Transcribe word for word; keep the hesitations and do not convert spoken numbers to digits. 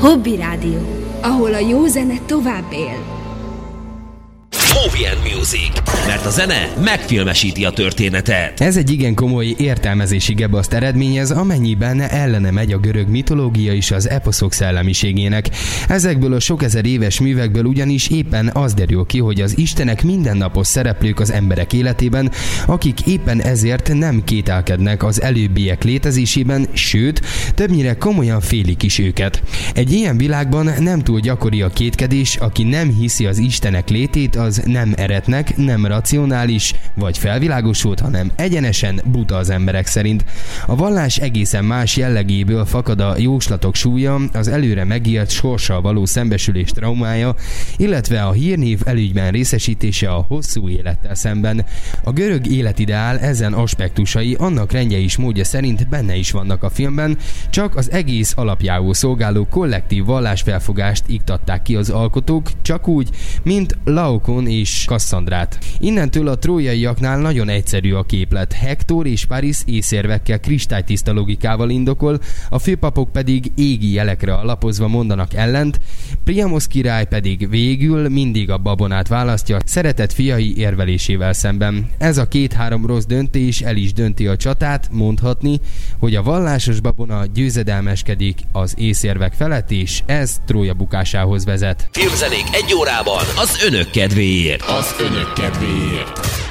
Hobby Rádió, ahol a jó zene tovább él. Movie and Music, mert a zene megfilmesíti a történetet. Ez egy igen komoly értelmezési gebaszt eredményez, amennyiben ellene megy a görög mitológia és az eposzok szellemiségének. Ezekből a sok ezer éves művekből ugyanis éppen az derül ki, hogy az istenek mindennapos szereplők az emberek életében, akik éppen ezért nem kételkednek az előbbiek létezésében, sőt, többnyire komolyan félik is őket. Egy ilyen világban nem túl gyakori a kétkedés, aki nem hiszi az istenek létét, az nem eretnek, nem racionális vagy felvilágosult, hanem egyenesen buta az emberek szerint. A vallás egészen más jellegéből fakad a jóslatok súlya, az előre megírt sorssal való szembesülés traumája, illetve a hírnév elügyben részesítése a hosszú élettel szemben. A görög életideál ezen aspektusai annak rendje és módja szerint benne is vannak a filmben, csak az egész alapjául szolgáló kollektív vallásfelfogást iktatták ki az alkotók, csak úgy, mint Laokon és Kasszandrát. Innentől a trójaiaknál nagyon egyszerű a képlet. Hektor és Paris észérvekkel, kristálytiszta logikával indokol, a főpapok pedig égi jelekre alapozva mondanak ellent, Priamos király pedig végül mindig a babonát választja szeretett fiai érvelésével szemben. Ez a két-három rossz döntés el is dönti a csatát, mondhatni, hogy a vallásos babona győzedelmeskedik az észérvek felett, és ez Trója bukásához vezet. Filmzenék egy órában az önök kedvéért. Az önök kedvéért.